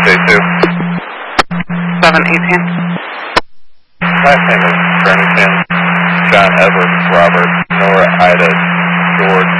682. 718. Last name is Remington, John Edward Robert, Nora Ida, George